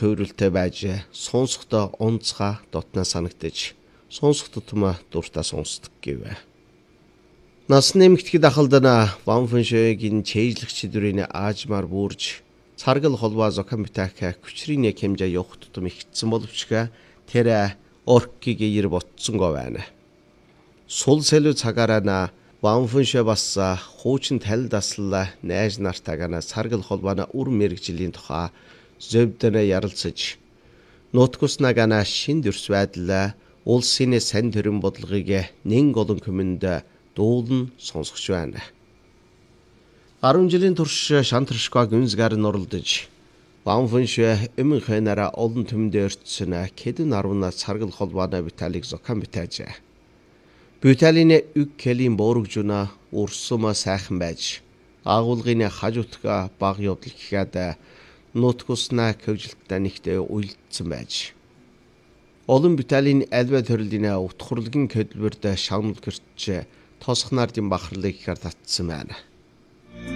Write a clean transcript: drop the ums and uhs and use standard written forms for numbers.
хөврөлтэй байж сонсохдоо онцгой дотноо санагдаж сонсох тутмаа дуртай сонсдог гэв. Нас нэмэгдэхэд ахалдана Ванфэншэгийн чэйжлэгч дүрийн аажмаар бүрж царгал холбоо зохион бүтээх хүчрийн хэмжээ явах тутам ихсэн боловч тэр оркиг ир ботсонго байна. Сул сэлүү цагаараа Ванфэншэ бас хуучин тал дасал найз нартайгаа царгал холбооны үр мэрэгжлийн тухай зөвдөнө ярилцаж нутгуснагана шин дүрс байдал улсын сан төрийн бодлогыг нэн голон хүмүүнд дуулан сонсгож байна. 10 жилийн турш Шантрашкаг үнсгаар норолдож Ванфэншэ эмхэнараа олон төмөнд өртсөн Кэдэн 10 царгал холбооны Виталийг зохион бүтээжээ. Виталины үг кэлийн боорогжуна урсума сайхан байж агуулгын хажуутга баг явдал гэхэд нутгуснаа хөвжилттэй нэгтээ уйлдсан байж. Олон Виталины альва төрлийн утхурлгийн хөдөлмөрт шагнал гэрч тосхнардын бахарлыг ихээр татсан байна.